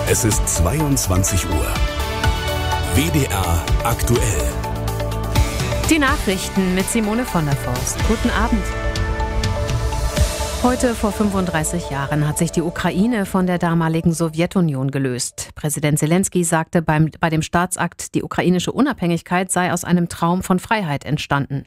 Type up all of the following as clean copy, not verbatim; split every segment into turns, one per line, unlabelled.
Es ist 22 Uhr. WDR aktuell.
Die Nachrichten mit Simone von der Forst. Guten Abend. Heute vor 35 Jahren hat sich die Ukraine von der damaligen Sowjetunion gelöst. Präsident Selenskyj sagte bei dem Staatsakt, die ukrainische Unabhängigkeit sei aus einem Traum von Freiheit entstanden.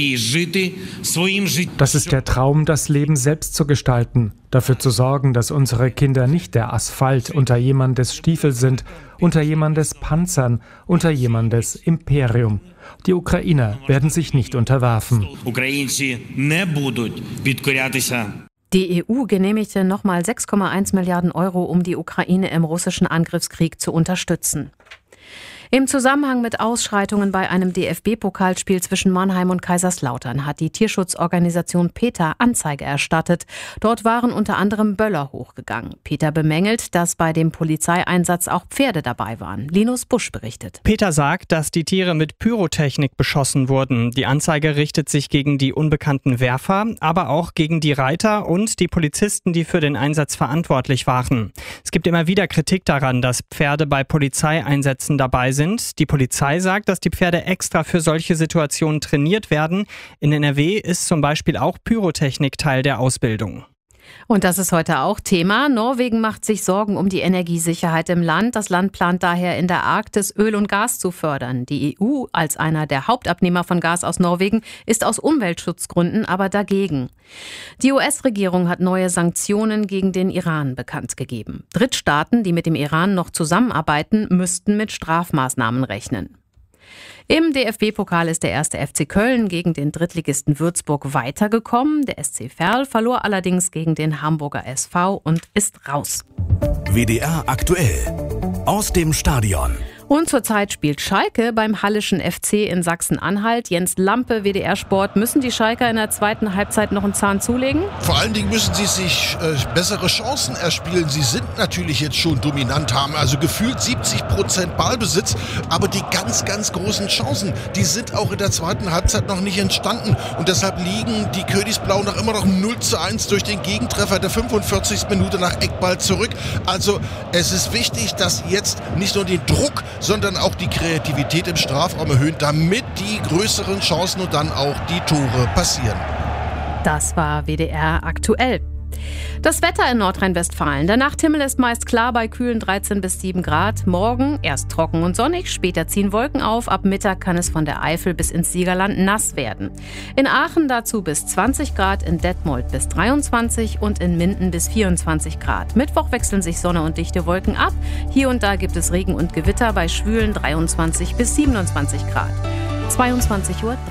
Das ist der Traum, das Leben selbst zu gestalten. Dafür zu sorgen, dass unsere Kinder nicht der Asphalt unter jemandes Stiefel sind, unter jemandes Panzern, unter jemandes Imperium. Die Ukrainer werden sich nicht unterwerfen.
Die EU genehmigte nochmal 6,1 Milliarden Euro, um die Ukraine im russischen Angriffskrieg zu unterstützen. Im Zusammenhang mit Ausschreitungen bei einem DFB-Pokalspiel zwischen Mannheim und Kaiserslautern hat die Tierschutzorganisation PETA Anzeige erstattet. Dort waren unter anderem Böller hochgegangen. PETA bemängelt, dass bei dem Polizeieinsatz auch Pferde dabei waren. Linus Busch berichtet.
PETA sagt, dass die Tiere mit Pyrotechnik beschossen wurden. Die Anzeige richtet sich gegen die unbekannten Werfer, aber auch gegen die Reiter und die Polizisten, die für den Einsatz verantwortlich waren. Es gibt immer wieder Kritik daran, dass Pferde bei Polizeieinsätzen dabei sind. Die Polizei sagt, dass die Pferde extra für solche Situationen trainiert werden. In NRW ist zum Beispiel auch Pyrotechnik Teil der Ausbildung.
Und das ist heute auch Thema. Norwegen macht sich Sorgen um die Energiesicherheit im Land. Das Land plant daher in der Arktis Öl und Gas zu fördern. Die EU als einer der Hauptabnehmer von Gas aus Norwegen ist aus Umweltschutzgründen aber dagegen. Die US-Regierung hat neue Sanktionen gegen den Iran bekannt gegeben. Drittstaaten, die mit dem Iran noch zusammenarbeiten, müssten mit Strafmaßnahmen rechnen. Im DFB-Pokal ist der erste FC Köln gegen den Drittligisten Würzburg weitergekommen. Der SC Verl verlor allerdings gegen den Hamburger SV und ist raus.
WDR aktuell. Aus dem Stadion.
Und zurzeit spielt Schalke beim Halleschen FC in Sachsen-Anhalt. Jens Lampe, WDR Sport. Müssen die Schalker in der zweiten Halbzeit noch einen Zahn zulegen?
Vor allen Dingen müssen sie sich bessere Chancen erspielen. Sie sind natürlich jetzt schon dominant, haben also gefühlt 70% Ballbesitz. Aber die ganz, ganz großen Chancen, die sind auch in der zweiten Halbzeit noch nicht entstanden. Und deshalb liegen die Königsblauen noch immer noch 0:1 durch den Gegentreffer der 45. Minute nach Eckball zurück. Also es ist wichtig, dass jetzt nicht nur den Druck, sondern auch die Kreativität im Strafraum erhöhen, damit die größeren Chancen und dann auch die Tore passieren.
Das war WDR aktuell. Das Wetter in Nordrhein-Westfalen. Der Nachthimmel ist meist klar bei kühlen 13 bis 7 Grad. Morgen erst trocken und sonnig, später ziehen Wolken auf. Ab Mittag kann es von der Eifel bis ins Siegerland nass werden. In Aachen dazu bis 20 Grad, in Detmold bis 23 und in Minden bis 24 Grad. Mittwoch wechseln sich Sonne und dichte Wolken ab. Hier und da gibt es Regen und Gewitter bei schwülen 23 bis 27 Grad. 22:03 Uhr.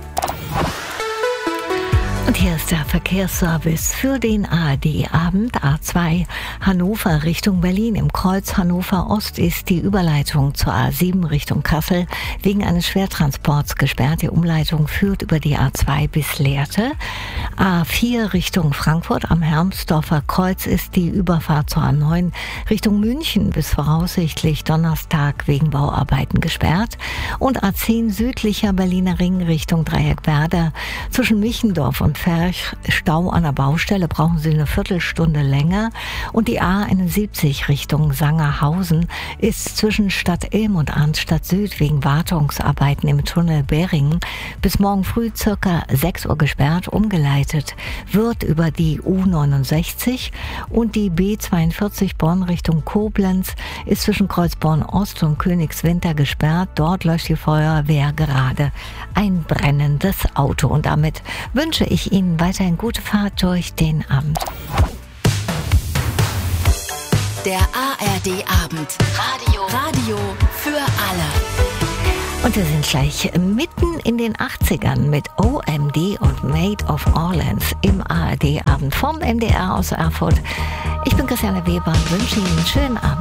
Und hier ist der Verkehrsservice für den ARD-Abend. A2 Hannover Richtung Berlin. Im Kreuz Hannover Ost ist die Überleitung zur A7 Richtung Kassel wegen eines Schwertransports gesperrt. Die Umleitung führt über die A2 bis Lehrte. A4 Richtung Frankfurt am Hermsdorfer Kreuz ist die Überfahrt zur A9 Richtung München bis voraussichtlich Donnerstag wegen Bauarbeiten gesperrt. Und A10 südlicher Berliner Ring Richtung Dreieckwerder zwischen Michendorf und Ferch, Stau an der Baustelle, brauchen Sie eine Viertelstunde länger. Und die A71 Richtung Sangerhausen ist zwischen Stadt Ilm und Arnstadt Süd wegen Wartungsarbeiten im Tunnel Beringen bis morgen früh circa 6 Uhr gesperrt. Umgeleitet wird über die U69 und die B42 Bonn Richtung Koblenz ist zwischen Kreuzborn Ost und Königswinter gesperrt. Dort löscht die Feuerwehr gerade ein brennendes Auto. Und damit wünsche ich Ihnen weiterhin gute Fahrt durch den Abend.
Der ARD-Abend. Radio für alle.
Und wir sind gleich mitten in den 80ern mit OMD und Maid of Orleans im ARD-Abend vom MDR aus Erfurt. Ich bin Christiane Weber und wünsche Ihnen einen schönen Abend.